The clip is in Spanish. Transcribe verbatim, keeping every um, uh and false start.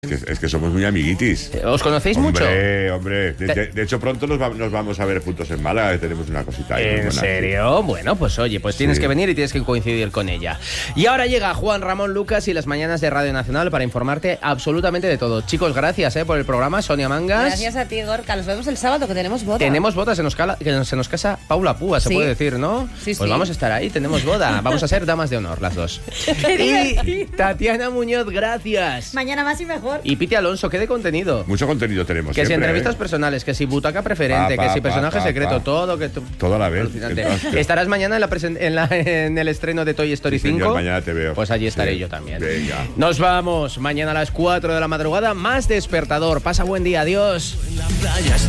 Es que, es que somos muy amiguitis. ¿Os conocéis hombre, mucho? Hombre, hombre. De, de, de hecho, pronto nos, va, nos vamos a ver juntos en Málaga, que tenemos una cosita ahí. ¿En serio? Bueno, pues oye, pues tienes Sí. que venir y tienes que coincidir con ella. Y ahora llega Juan Ramón Lucas y las mañanas de Radio Nacional para informarte absolutamente de todo. Chicos, gracias eh, por el programa. Sonia Mangas. Gracias a ti, Gorka. Nos vemos el sábado, que tenemos boda. Tenemos boda, se nos, cala, que se nos casa Paula Púa, se Sí. puede decir, ¿no? Sí, pues sí. vamos a estar ahí, tenemos boda. Vamos a ser damas de honor, las dos. Y Tatiana Muñoz, gracias. Mañana más y mejor. Y Piti Alonso, ¿qué de contenido? Mucho contenido tenemos. Que si siempre, entrevistas ¿eh? personales, que si butaca preferente, Pa, que pa, si pa, personaje pa, secreto, pa. todo que... tu- Todo a la vez. Alucinante. Entonces, ¿Estarás mañana en, la presen- en, la- en el estreno de Toy Story sí, señor, cinco? mañana te veo. Pues allí estaré Sí. yo también. Venga. Nos vamos. Mañana a las cuatro de la madrugada, más despertador. Pasa buen día. Adiós. En la playa